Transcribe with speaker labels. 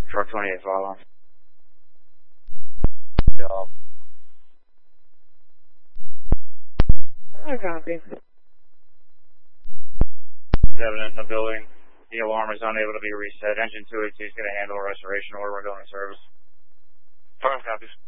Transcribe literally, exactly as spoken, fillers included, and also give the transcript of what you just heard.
Speaker 1: Truck twenty-eight following.
Speaker 2: Yo.
Speaker 3: I copy.
Speaker 1: Evidence in the building. The alarm is unable to be reset. Engine two eighty-two is going to handle a restoration order. We're going to service.
Speaker 2: Firm copies.